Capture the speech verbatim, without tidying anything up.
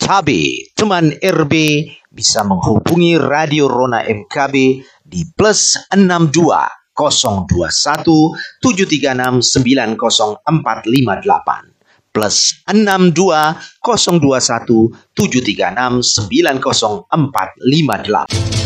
Tabe, teman R B bisa menghubungi Radio Rona M K B di plus enam dua nol dua satu tujuh tiga enam sembilan nol empat lima delapan plus enam dua nol dua satu tujuh tiga enam sembilan nol empat lima delapan.